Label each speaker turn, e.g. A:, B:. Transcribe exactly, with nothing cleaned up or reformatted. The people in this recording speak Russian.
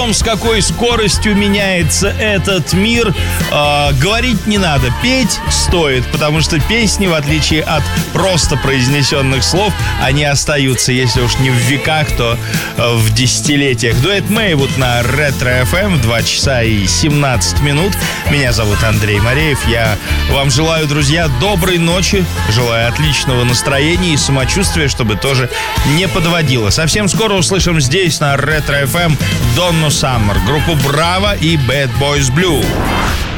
A: том, с какой скоростью меняется этот мир, э, говорить не надо. Петь стоит, потому что песни, в отличие от просто произнесенных слов, они остаются, если уж не в веках, то э, в десятилетиях. Дуэт Мэйвуд на Ретро-эф эм, два часа и семнадцать минут. Меня зовут Андрей Мореев. Я вам желаю, друзья, доброй ночи. Желаю отличного настроения и самочувствия, чтобы тоже не подводило. Совсем скоро услышим здесь, на Ретро-эф эм, Donnu Summer, группу Браво и Bad Boys Blue.